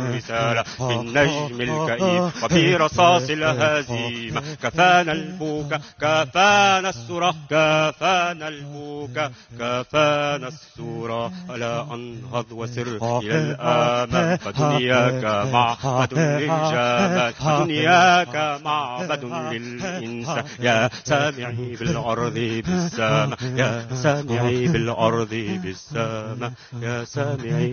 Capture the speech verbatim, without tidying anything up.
الوسالة في النجم الكئيب وفي رصاص الهزيمة. كفانا البكا كفانا السرى كفانا البكا كفانا السرى. ألا أنهض وسر إلى الأمام فدنياك معبد للجمال ودنياك معبد للإنسان. يا سامعي بالأرض بالسماء يا سامعي بالأرض بالسماء يا سامعي